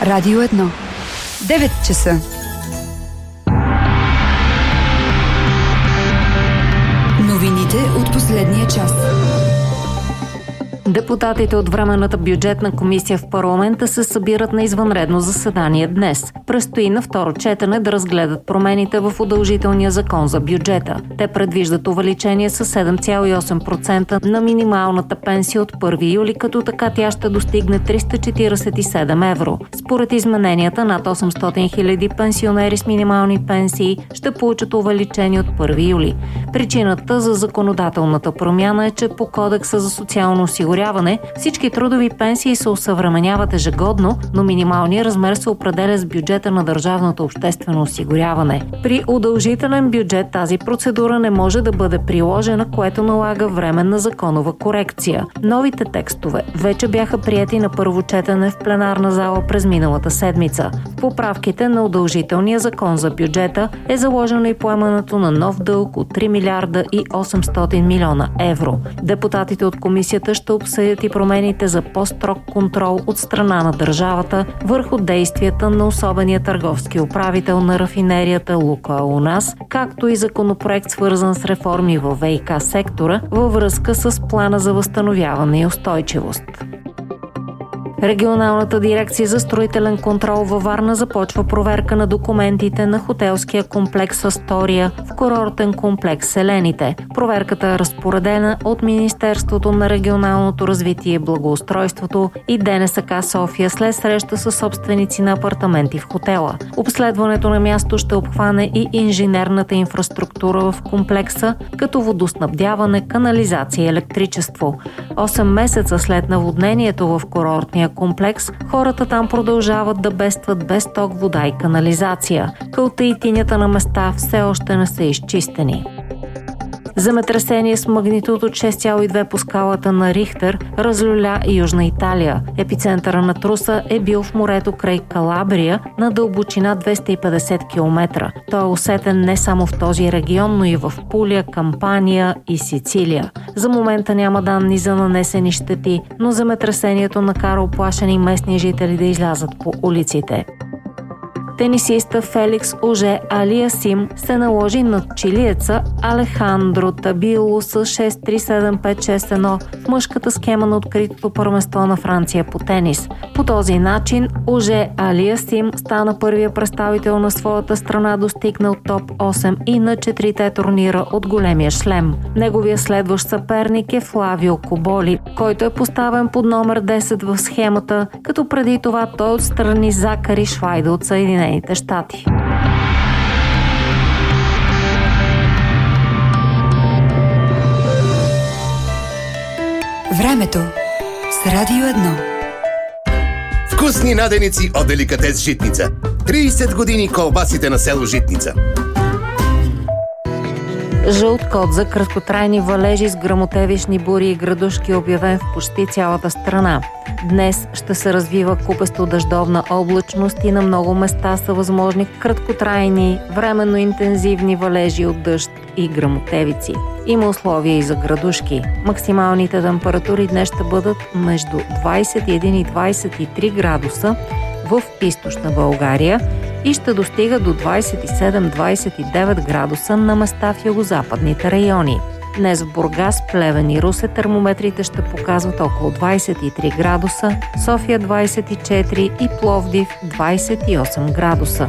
Радио 1. 9 часа. Новините от последния час. Депутатите от Временната бюджетна комисия в парламента се събират на извънредно заседание днес. Предстои на второ четене да разгледат промените в удължителния закон за бюджета. Те предвиждат увеличение с 7,8% на минималната пенсия от 1 юли, като така тя ще достигне 347 евро. Според измененията, над 800 хиляди пенсионери с минимални пенсии ще получат увеличение от 1 юли. Причината за законодателната промяна е, че по Кодекса за социално осигуряване всички трудови пенсии се осъвременяват ежегодно, но минималният размер се определя с бюджета на държавното обществено осигуряване. При удължителен бюджет тази процедура не може да бъде приложена, което налага временна законова корекция. Новите текстове вече бяха приети на първо четене в пленарна зала през миналата седмица. В поправките на удължителния закон за бюджета е заложено и поемането на нов дълг от 3 милиарда и 800 милиона евро. Депутатите от комисията ще обсъдят и промените за по-строг контрол от страна на държавата върху действията на особения търговски управител на рафинерията Лукойл у нас, както и законопроект свързан с реформи във ВиК сектора във връзка с плана за възстановяване и устойчивост. Регионалната дирекция за строителен контрол във Варна започва проверка на документите на хотелския комплекс Астория в курортен комплекс Селените. Проверката е разпоредена от Министерството на регионалното развитие и благоустройството и ДНСК София след среща с собственици на апартаменти в хотела. Обследването на място ще обхване и инженерната инфраструктура в комплекса, като водоснабдяване, канализация и електричество. 8 месеца след наводнението в курортния комплекс, хората там продължават да бедстват без ток, вода и канализация. Кълта и тинята на места все още не са изчистени. Земетресение с магнитуд от 6,2 по скалата на Рихтер разлюля Южна Италия. Епицентъра на труса е бил в морето край Калабрия на дълбочина 250 км. Той е усетен не само в този регион, но и в Пулия, Кампания и Сицилия. За момента няма данни за нанесени щети, но земетресението накара оплашени местни жители да излязат по улиците. Тенисиста Феликс Оже Алиасим се наложи над чилиеца Алехандро Табило с 6-3-7-5-6-1 в мъжката схема на откритото първенство на Франция по тенис. По този начин Оже Алиасим стана първия представител на своята страна, достигнал топ 8 и на 4-те турнира от големия шлем. Неговия следващ съперник е Флавио Коболи, който е поставен под номер 10 в схемата, като преди това той отстрани Закари Швайда от Съединените щати. Времето с Радио 1. Вкусни наденици от Деликатес Житница. 30 години колбасите на село Житница. Жълт код за краткотрайни валежи с гръмотевични бури и градушки е обявен в почти цялата страна. Днес ще се развива купесто дъждовна облачност и на много места са възможни краткотрайни, временно интензивни валежи от дъжд и гръмотевици. Има условия и за градушки. Максималните температури днес ще бъдат между 21 и 23 градуса в източна България и ще достига до 27-29 градуса на места в югозападните райони. Днес в Бургас, Плевен и Русе термометрите ще показват около 23 градуса, София 24 и Пловдив 28 градуса.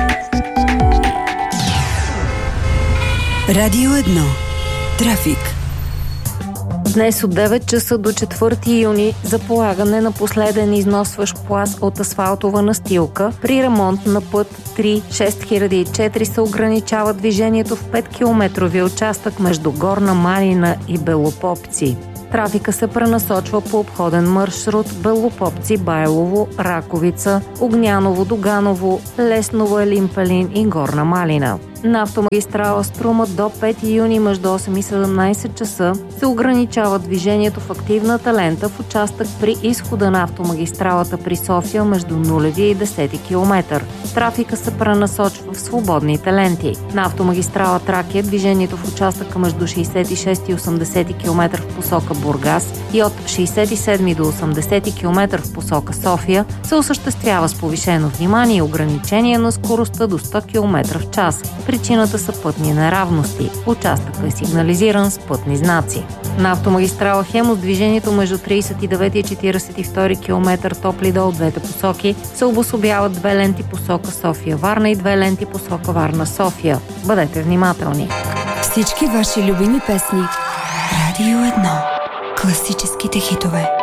Радио 1. Трафик. Днес от 9 часа до 4 юни за полагане на последен износващ пласт от асфалтова настилка при ремонт на път 3-6004 се ограничава движението в 5-километрови участък между Горна Малина и Белопопци. Трафика се пренасочва по обходен маршрут Белопопци, Байлово, Раковица, Огняново, Доганово, Лесново, Елимпелин и Горна Малина. На автомагистрала Струма до 5 юни между 8 и 17 часа се ограничава движението в активната лента в участък при изхода на автомагистралата при София между 0 и 10 км. Трафика се пренасочва в свободните ленти. На автомагистрала Тракия движението в участъка между 66 и 80 км в посока Бургас и от 67 до 80 км в посока София се осъществява с повишено внимание и ограничение на скоростта до 100 км в час. Причината са пътни неравности. Участъкът е сигнализиран с пътни знаци. На автомагистрала Хемус движението между 39 и 42 км Топлидол от двете посоки се обособяват 2 ленти посока София-Варна и 2 ленти посока Варна-София. Бъдете внимателни. Всички ваши любими песни. Радио 1. Класическите хитове.